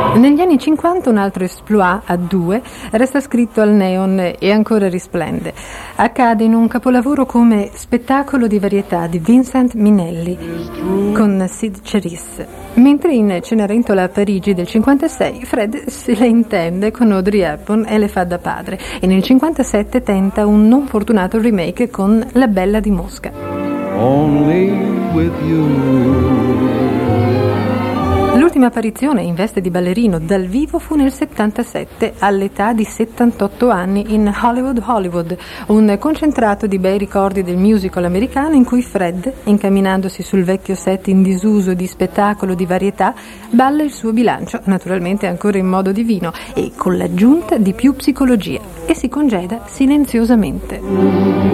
Negli anni 50 un altro exploit a due resta scritto al neon e ancora risplende. Accade in un capolavoro come Spettacolo di varietà di Vincent Minnelli con Sid Charisse. Mentre in Cenerentola a Parigi del 56 Fred se la intende con Audrey Hepburn e le fa da padre, e nel 57 tenta un non fortunato remake con La Bella di Mosca. Only with you. L'ultima apparizione in veste di ballerino dal vivo fu nel 77 all'età di 78 anni in Hollywood, un concentrato di bei ricordi del musical americano in cui Fred, incamminandosi sul vecchio set in disuso di Spettacolo di varietà, balla il suo bilancio, naturalmente ancora in modo divino e con l'aggiunta di più psicologia, e si congeda silenziosamente.